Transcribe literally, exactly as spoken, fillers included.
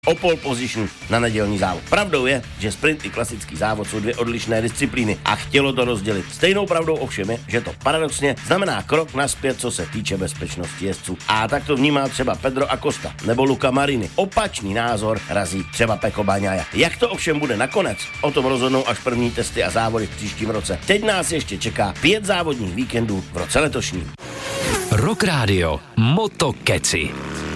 o pole position na nedělní závod. Pravdou je, že sprint i klasický závod jsou dvě odlišné disciplíny a chtělo to rozdělit. Stejnou pravdou ovšem je, že to paradoxně znamená krok naspět, co se týče bezpečnosti jezdců. A tak to vnímá třeba Pedro Acosta nebo Luca Marini. Opačný názor razí třeba Pecco Bagnaia. Jak to ovšem bude nakonec? O tom rozhodnou až první testy a závody v příštím roce. Teď nás ještě čeká pět závodních víkendů v roce letošním. Rock Radio Motokeci.